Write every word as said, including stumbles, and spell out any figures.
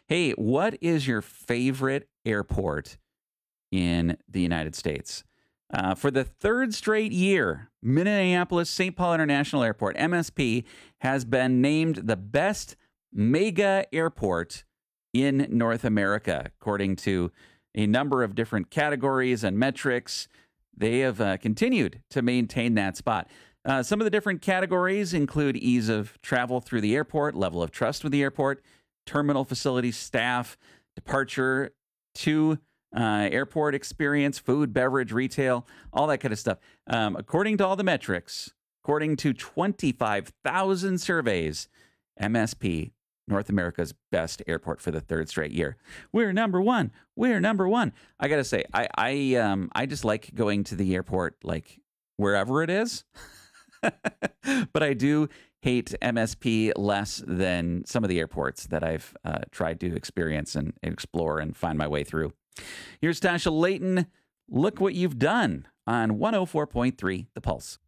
Hey, what is your favorite airport in the United States? Uh, for the third straight year, Minneapolis Saint Paul International Airport, M S P, has been named the best mega airport in North America, according to a number of different categories and metrics. They have uh, continued to maintain that spot. Uh, some of the different categories include ease of travel through the airport, level of trust with the airport, terminal facilities, staff, departure to uh, airport experience, food, beverage, retail, all that kind of stuff. Um, according to all the metrics, according to twenty-five thousand surveys, M S P, North America's best airport for the third straight year. We're number one. We're number one. I gotta say, I I um I just like going to the airport like wherever it is. But I do hate M S P less than some of the airports that I've uh, tried to experience and explore and find my way through. Here's Tasha Layton. Look what you've done on one oh four point three The Pulse.